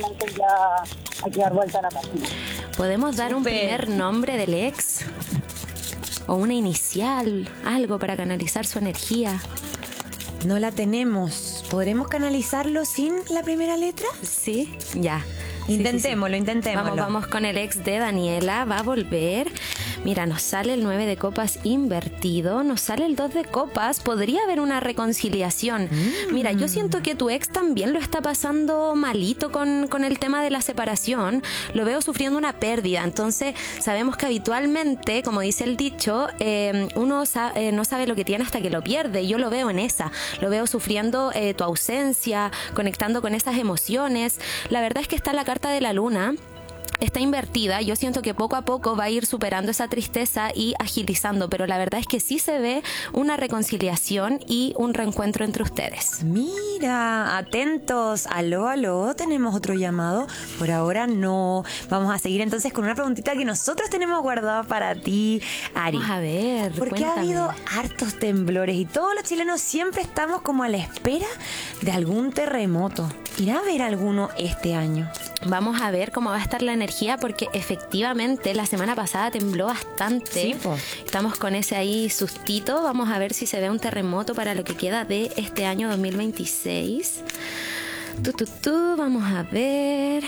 ya hay que dar vuelta a la página. ¿Podemos dar un primer nombre del ex? ¿O una inicial? Algo para canalizar su energía. No la tenemos. ¿Podremos canalizarlo sin la primera letra? Sí, ya. Intentémoslo. Vamos con el ex de Daniela. Va a volver. Mira, nos sale el 9 de copas invertido, nos sale el 2 de copas. Podría haber una reconciliación. Mira, yo siento que tu ex también lo está pasando malito con el tema de la separación. Lo veo sufriendo una pérdida. Entonces, sabemos que habitualmente, como dice el dicho, uno no sabe lo que tiene hasta que lo pierde. Yo lo veo en esa. Lo veo sufriendo tu ausencia, conectando con esas emociones. La verdad es que está la carta de la luna. Está invertida, yo siento que poco a poco va a ir superando esa tristeza y agilizando, pero la verdad es que sí se ve una reconciliación y un reencuentro entre ustedes. Mira, atentos, aló, tenemos otro llamado, por ahora no. Vamos a seguir entonces con una preguntita que nosotros tenemos guardada para ti, Ari. Vamos a ver, porque cuéntame. ha habido hartos temblores y todos los chilenos siempre estamos como a la espera de algún terremoto. ¿Irá a haber alguno este año? Vamos a ver cómo va a estar la energía, porque efectivamente la semana pasada tembló bastante. Sí, pues. Estamos con ese ahí sustito. Vamos a ver si se ve un terremoto para lo que queda de este año 2026. Vamos a ver.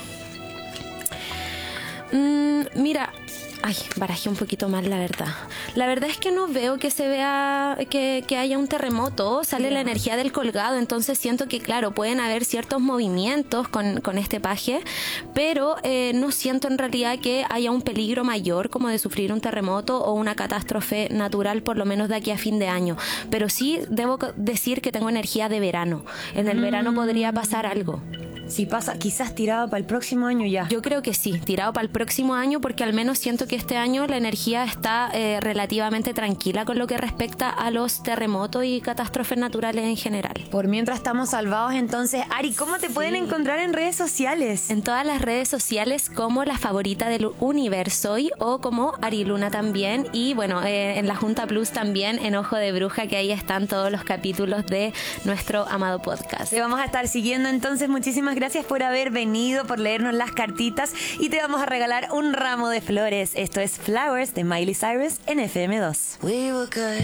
Mira. Ay, barajé un poquito mal, la verdad. La verdad es que no veo que se vea que haya un terremoto. Sale la energía del colgado, entonces siento que, claro, pueden haber ciertos movimientos con este paje, pero no siento en realidad que haya un peligro mayor como de sufrir un terremoto o una catástrofe natural, por lo menos de aquí a fin de año. Pero sí debo decir que tengo energía de verano. En el verano podría pasar algo. Si pasa, quizás tirado para el próximo año ya. Yo creo que sí, tirado para el próximo año, porque al menos siento que este año la energía está relativamente tranquila con lo que respecta a los terremotos y catástrofes naturales en general. Por mientras estamos salvados, entonces, Ari, ¿cómo te pueden encontrar en redes sociales? En todas las redes sociales como la favorita del universo o como Ari Luna también. Y bueno, en la Junta Plus también, en Ojo de Bruja, que ahí están todos los capítulos de nuestro amado podcast. Te vamos a estar siguiendo, entonces muchísimas gracias por haber venido, por leernos las cartitas y te vamos a regalar un ramo de flores. Esto es Flowers de Miley Cyrus en FM2.